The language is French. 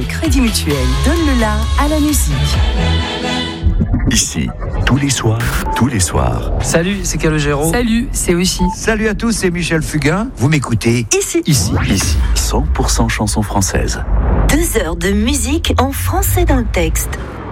Crédit Mutuel donne le la à la musique. Ici, tous les soirs. Salut, c'est Calogero. Salut, c'est Oshi. Salut à tous, c'est Michel Fugain. Vous m'écoutez Ici, 100% chansons françaises. 2 heures de musique en français dans le texte.